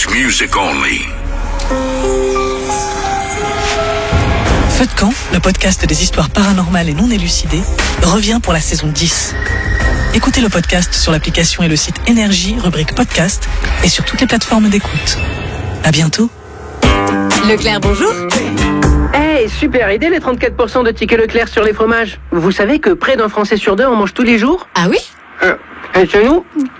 It's music only. Feu de camp, le podcast des histoires paranormales et non élucidées, revient pour la saison 10. Écoutez le podcast sur l'application et le site Énergie, rubrique podcast, et sur toutes les plateformes d'écoute. À bientôt. Leclerc, bonjour. Hey, super idée les 34% de tickets Leclerc sur les fromages. Vous savez que près d'un Français sur deux en mange tous les jours? Ah oui? Et chez nous,